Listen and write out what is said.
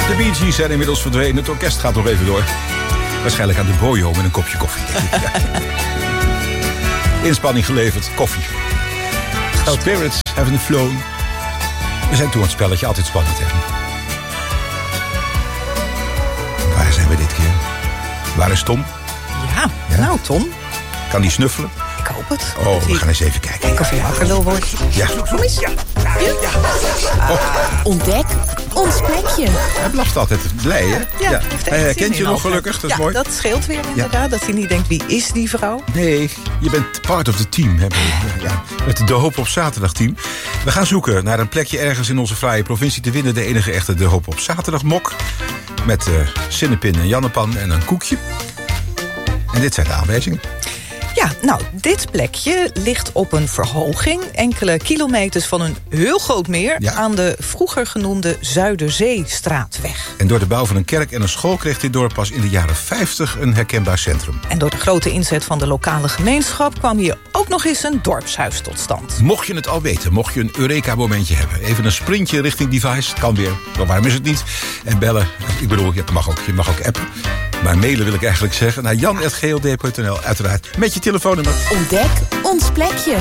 De Bee Gees zijn inmiddels verdwenen. Het orkest gaat nog even door. Waarschijnlijk aan de bojo met een kopje koffie. Ja. Inspanning geleverd, koffie. Spirits haven't flown. We zijn toe aan het spelletje, altijd spannend, hè? Waar zijn we dit keer? Waar is Tom? Ja, nou Tom. Kan die snuffelen? Ik hoop het. Oh, we gaan eens even kijken. Kijk of hij wakker wil worden. Ja. Kom eens. Ja. Ontdek ons plekje. Hij blaft altijd blij, hè? Ja. Hij herkent je nog gelukkig, dat is mooi. Dat scheelt weer inderdaad. Dat hij niet denkt, wie is die vrouw? Nee, je bent part of the team. Hè? Ja, met de Hoop op Zaterdag team. We gaan zoeken naar een plekje ergens in onze fraaie provincie te winnen. De enige echte De Hoop op Zaterdag mok. Met zinnepin en jannepan en een koekje. En dit zijn de aanwijzingen. Ja, nou, dit plekje ligt op een verhoging. Enkele kilometers van een heel groot meer aan de vroeger genoemde Zuiderzeestraatweg. En door de bouw van een kerk en een school kreeg dit dorp pas in de jaren 50 een herkenbaar centrum. En door de grote inzet van de lokale gemeenschap kwam hier ook nog eens een dorpshuis tot stand. Mocht je het al weten, mocht je een Eureka-momentje hebben, even een sprintje richting device, kan weer. Waarom is het niet? En bellen, ik bedoel, je mag ook appen. Maar mailen wil ik eigenlijk zeggen naar jan@gld.nl, uiteraard met je telefoonnummer. Ontdek ons plekje.